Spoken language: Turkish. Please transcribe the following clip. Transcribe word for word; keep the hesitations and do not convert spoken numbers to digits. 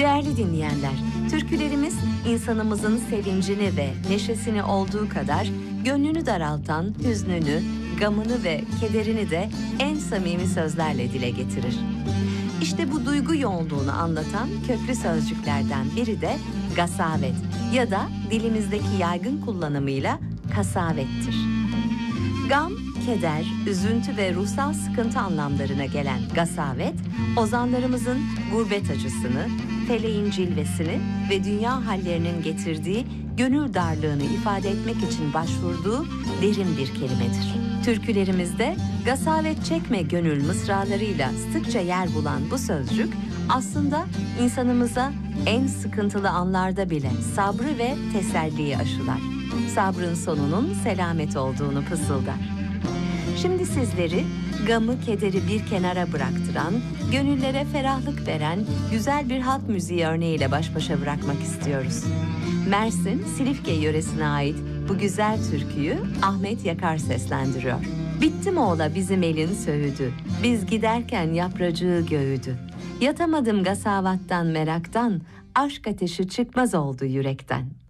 Değerli dinleyenler, türkülerimiz insanımızın sevincini ve neşesini olduğu kadar gönlünü daraltan hüznünü, gamını ve kederini de en samimi sözlerle dile getirir. İşte bu duygu yoğunluğunu anlatan köklü sözcüklerden biri de gasavet ya da dilimizdeki yaygın kullanımıyla kasavettir. Gam, keder, üzüntü ve ruhsal sıkıntı anlamlarına gelen gasavet, ozanlarımızın gurbet acısını, feleğin cilvesini ve dünya hallerinin getirdiği gönül darlığını ifade etmek için başvurduğu derin bir kelimedir. Türkülerimizde gasavet çekme gönül mısralarıyla sıkça yer bulan bu sözcük aslında insanımıza en sıkıntılı anlarda bile sabrı ve teselliyi aşılar. Sabrın sonunun selamet olduğunu fısıldar. Şimdi sizleri gamı, kederi bir kenara bıraktıran, gönüllere ferahlık veren güzel bir halk müziği örneğiyle baş başa bırakmak istiyoruz. Mersin, Silifke yöresine ait bu güzel türküyü Ahmet Yakar seslendiriyor. Bittim oğla bizim elin söğüdü, biz giderken yapracığı göğüdü. Yatamadım gasavattan meraktan, aşk ateşi çıkmaz oldu yürekten.